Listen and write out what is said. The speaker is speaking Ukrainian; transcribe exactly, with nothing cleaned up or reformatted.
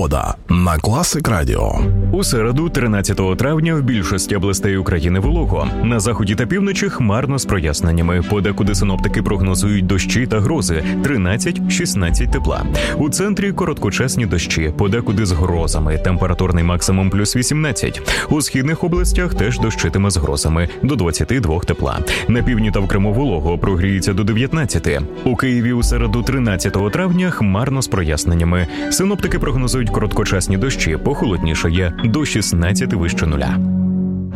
Погода на Класик Радіо. У середу, тринадцятого травня, в більшості областей України волого. На заході та півночі хмарно з проясненнями. Подекуди синоптики прогнозують дощі та грози – тринадцять-шістнадцять тепла. У центрі короткочасні дощі, подекуди з грозами. Температурний максимум плюс вісімнадцять. У східних областях теж дощитиме з грозами – до двадцяти двох тепла. На півдні та в Криму волого, прогріється до дев'ятнадцяти. У Києві у середу, тринадцятого травня, хмарно з проясненнями. Синоптики прогнозують короткочасні дощі, похолоднішає до шістнадцяти вище нуля.